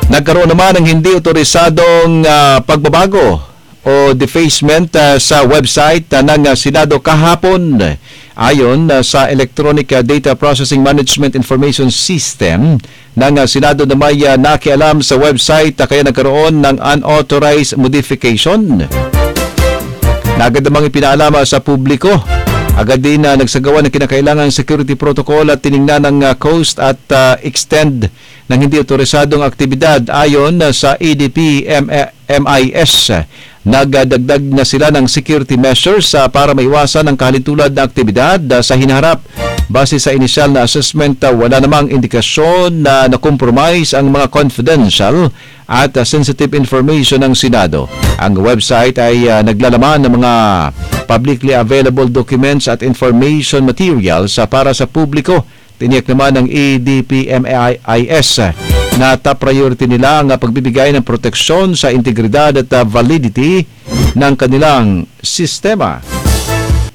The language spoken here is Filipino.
Nagkaroon naman ng hindi otorisadong pagbabago o defacement sa website ng Senado kahapon. Ayon sa Electronic Data Processing Management Information System ng Senado na may nakialam sa website kaya nagkaroon ng unauthorized modification. Agad namang ipinaalam sa publiko. Agad din nagsagawa ng kinakailangang security protocol at tiningnan ng Coast at extend ng hindi otorisadong aktibidad ayon sa EDP MIS. Nagdagdag na sila ng security measures para maiwasan ang kahintulad na aktibidad sa hinaharap. Base sa inisyal na assessment, wala namang indikasyon na na-compromise ang mga confidential at sensitive information ng Senado. Ang website ay naglalaman ng mga publicly available documents at information materials para sa publiko. Tiniyak naman ng EDPMIS na top priority nila ang pagbibigay ng proteksyon sa integridad at validity ng kanilang sistema.